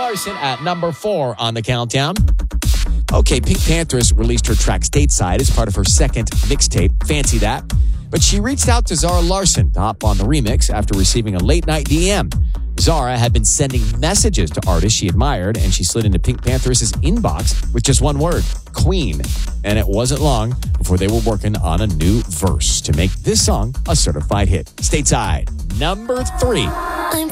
Larson at number 4 on the countdown. Okay, Pink Panthers released her track Stateside as part of her second mixtape, Fancy That. But she reached out to Zara Larsson to hop on the remix after receiving a late-night DM. Zara had been sending messages to artists she admired, and she slid into Pink Panthers' inbox with just one word, Queen. And it wasn't long before they were working on a new verse to make this song a certified hit. Stateside, number 3. I'm